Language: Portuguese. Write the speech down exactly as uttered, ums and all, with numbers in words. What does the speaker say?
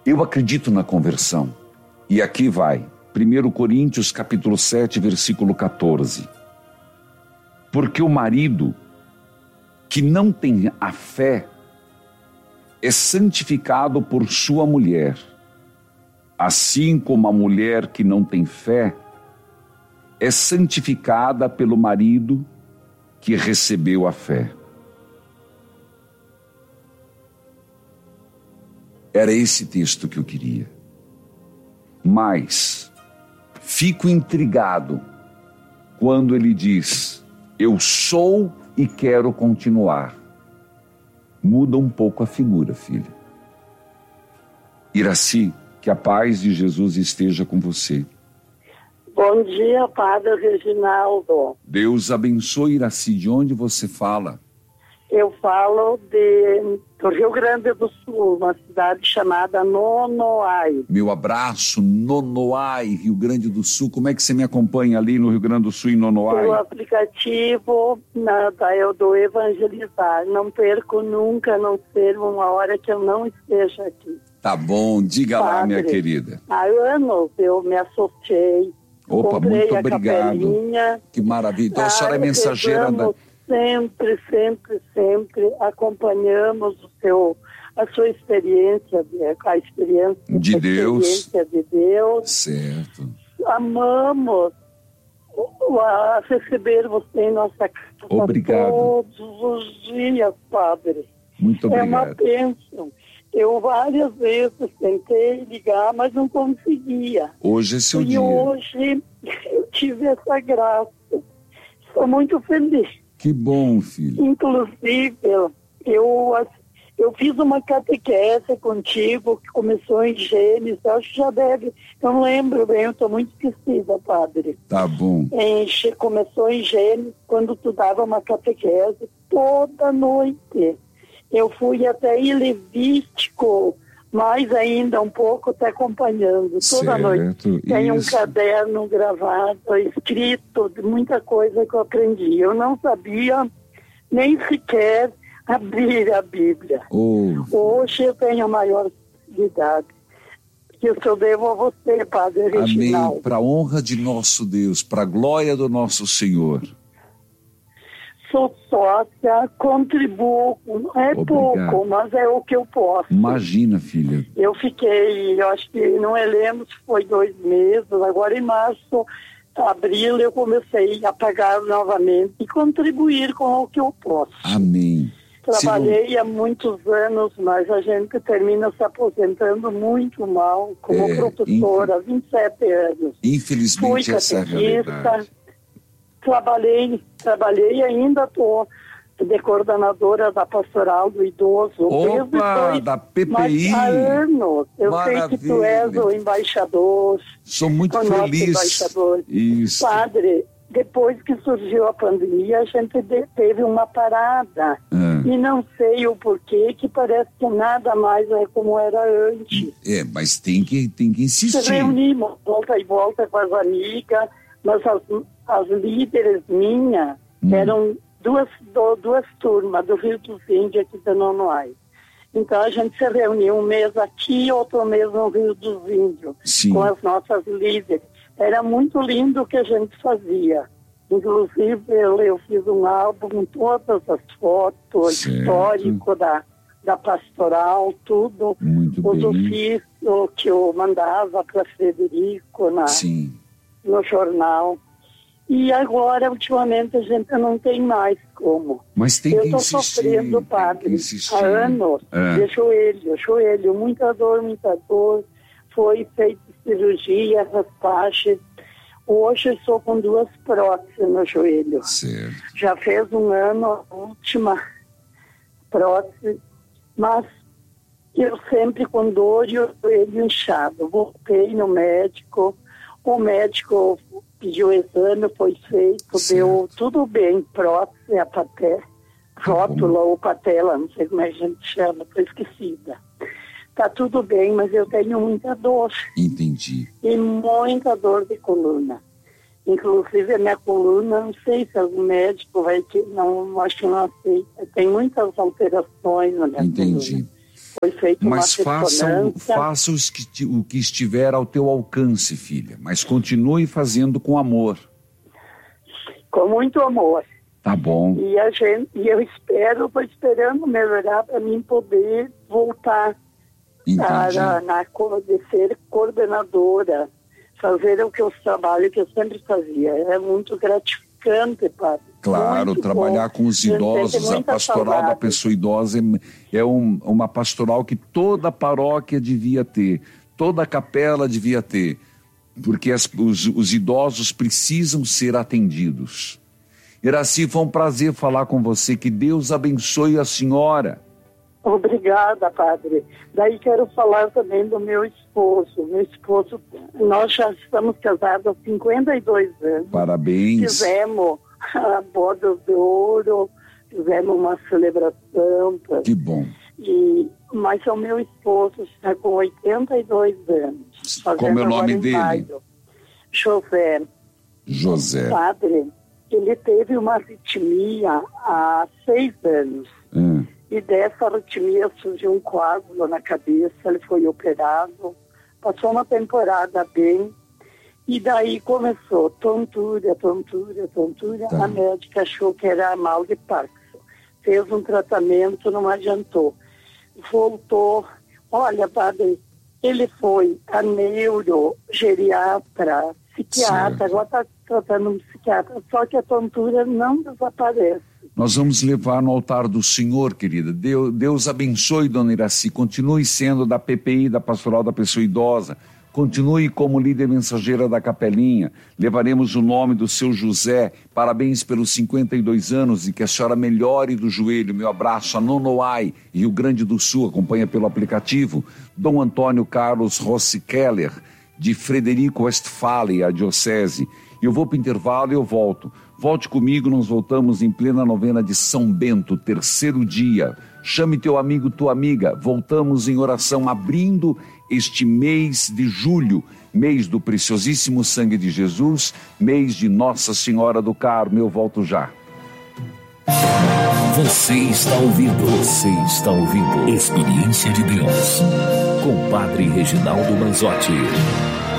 Eu acredito na conversão. E aqui vai, primeira Coríntios capítulo sete, versículo quatorze. Porque o marido que não tem a fé é santificado por sua mulher, assim como a mulher que não tem fé é santificada pelo marido que recebeu a fé. Era esse texto que eu queria. Mas fico intrigado quando ele diz: eu sou e quero continuar. Muda um pouco a figura, filha. Iraci, que a paz de Jesus esteja com você. Bom dia, Padre Reginaldo. Deus abençoe, Iraci. De onde você fala? Eu falo de, do Rio Grande do Sul, uma cidade chamada Nonoai. Meu abraço, Nonoai, Rio Grande do Sul. Como é que você me acompanha ali no Rio Grande do Sul, em Nonoai? Pelo aplicativo na, da, eu do Evangelizar. Não perco nunca, a não ser uma hora que eu não esteja aqui. Tá bom, diga Padre, lá, minha querida. Há anos eu me associei. Opa, comprei muito a obrigado. Capelinha. Que maravilha. Então a senhora é mensageira da... Sempre, sempre, sempre acompanhamos o seu, a sua experiência, a experiência de Deus. Experiência de Deus. Certo. Amamos a receber você em nossa casa. Obrigado. Todos os dias, Padre. Muito obrigado. É uma bênção. Eu várias vezes tentei ligar, mas não conseguia. Hoje é seu e dia. E hoje eu tive essa graça. Estou muito feliz. Que bom, filho. Inclusive, eu, eu fiz uma catequese contigo, que começou em Gênesis, acho que já deve, eu não lembro bem, eu estou muito esquecida, Padre. Tá bom. Em, começou em Gênesis, quando tu dava uma catequese, toda noite. Eu fui até em Levítico, mais ainda um pouco te acompanhando, toda certo, noite. Tem um isso. caderno gravado, escrito, de muita coisa que eu aprendi. Eu não sabia nem sequer abrir a Bíblia. Oh. Hoje eu tenho a maior facilidade. Isso eu devo a você, Padre Reginaldo. Amém. Para a honra de nosso Deus, para a glória do nosso Senhor. Sou sócia, contribuo, não é Obrigado. pouco, mas é o que eu posso. Imagina, filha. Eu fiquei, eu acho que, não me lembro se foi dois meses, agora em março, abril, eu comecei a pagar novamente e contribuir com o que eu posso. Amém. Trabalhei não... há muitos anos, mas a gente termina se aposentando muito mal como é, professora, há vinte e sete anos. Infelizmente, Fui essa é a realidade. Trabalhei, trabalhei e ainda estou de coordenadora da Pastoral do Idoso. Opa, dois, da P P I. Há anos. Eu Maravilha. sei que tu és o embaixador. Sou muito o feliz. Embaixador. Isso. Padre, depois que surgiu a pandemia, a gente teve uma parada. Ah. E não sei o porquê, que parece que nada mais é como era antes. É, mas tem que, tem que insistir. Se reunimos, volta e volta com as amigas, mas as, as líderes minhas hum. eram duas, do, duas turmas do Rio dos Índios aqui de Nonoai. Então a gente se reuniu um mês aqui, outro mês no Rio dos Índios, Sim. com as nossas líderes. Era muito lindo o que a gente fazia. Inclusive eu, eu fiz um álbum com todas as fotos, certo. Histórico da, da pastoral, tudo. Muito os bem. ofícios que eu mandava para Frederico na, no jornal. E agora, ultimamente, a gente não tem mais como. Mas tem eu que insistir. Eu estou sofrendo, Padre, há anos, é. de joelho, joelho, muita dor, muita dor. Foi feita cirurgia, raspagem. Hoje eu estou com duas próteses no joelho. Certo. Já fez um ano a última prótese, mas eu sempre com dor e o joelho inchado. Voltei no médico, o médico pediu o exame, foi feito, certo. Deu tudo bem, prótese, a paté, rótula ou patela, não sei como é que a gente chama, estou esquecida. Tá tudo bem, mas eu tenho muita dor. Entendi. E muita dor de coluna. Inclusive a minha coluna, não sei se algum médico vai ter, não, acho que não aceita. Tem muitas alterações na minha Entendi. coluna. Foi feita uma Mas faça, ressonância. faça os que, o que estiver ao teu alcance, filha. Mas continue fazendo com amor. Com muito amor. Tá bom. E, a gente, e eu espero, estou esperando melhorar para mim poder voltar para, na, de ser coordenadora, fazer o que eu trabalho que eu sempre fazia. É muito gratificante, padre. Claro, muito trabalhar bom. com os idosos, a pastoral saudade. Da pessoa idosa é, é um, uma pastoral que toda paróquia devia ter, toda capela devia ter, porque as, os, os idosos precisam ser atendidos. Iraci, foi um prazer falar com você, que Deus abençoe a senhora. Obrigada, padre. Daí quero falar também do meu esposo. Meu esposo, nós já estamos casados há cinquenta e dois anos. Parabéns. Fizemos a boda de ouro, fizemos uma celebração. Pra... Que bom. E, mas o meu esposo está com oitenta e dois anos. Como é o nome dele? Maio. José. José. Padre, ele teve uma arritmia há seis anos. Hum. E dessa arritmia surgiu um coágulo na cabeça, ele foi operado, passou uma temporada bem, e daí começou tontura, tontura, tontura. Tá. A médica achou que era mal de Parkinson. Fez um tratamento, não adiantou. Voltou, olha, padre, ele foi a neurogeriatra, psiquiatra, certo. Agora está tratando um psiquiatra, só que a tontura não desaparece. Nós vamos levar no altar do Senhor, querida. Deus, Deus abençoe, dona Iraci. Continue sendo da P P I, da Pastoral da Pessoa Idosa. Continue como líder mensageira da Capelinha. Levaremos o nome do seu José. Parabéns pelos cinquenta e dois anos e que a senhora melhore do joelho. Meu abraço a Nonoai, Rio Grande do Sul. Acompanha pelo aplicativo. Dom Antônio Carlos Rossi Keller, de Frederico Westphalia, a diocese. Eu vou para o intervalo e eu volto. Volte comigo, nós voltamos em plena novena de São Bento, terceiro dia. Chame teu amigo, tua amiga. Voltamos em oração, abrindo este mês de julho, mês do preciosíssimo sangue de Jesus, mês de Nossa Senhora do Carmo. Eu volto já. Você está ouvindo, você está ouvindo Experiência de Deus, com Padre Reginaldo Manzotti.